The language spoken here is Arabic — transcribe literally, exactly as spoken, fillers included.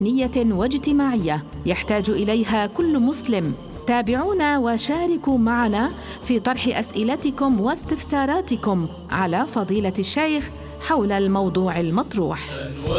دينية واجتماعية يحتاج إليها كل مسلم. تابعونا وشاركوا معنا في طرح أسئلتكم واستفساراتكم على فضيلة الشيخ حول الموضوع المطروح.